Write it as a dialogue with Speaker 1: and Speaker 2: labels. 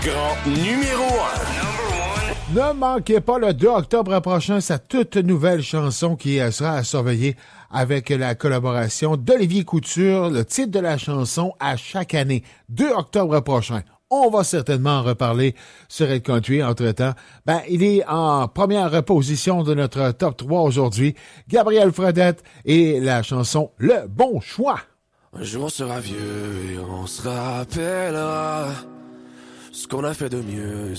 Speaker 1: Grand numéro 1.
Speaker 2: Ne manquez pas le 2 octobre prochain sa toute nouvelle chanson qui sera à surveiller avec la collaboration d'Olivier Couture, le titre de la chanson À chaque année. 2 octobre prochain. On va certainement en reparler sur Red Country. Entre-temps, il est en première position de notre top 3 aujourd'hui. Gabriel Fredette et la chanson Le Bon Choix.
Speaker 3: Un jour on sera vieux et on se rappellera ce qu'on a fait de mieux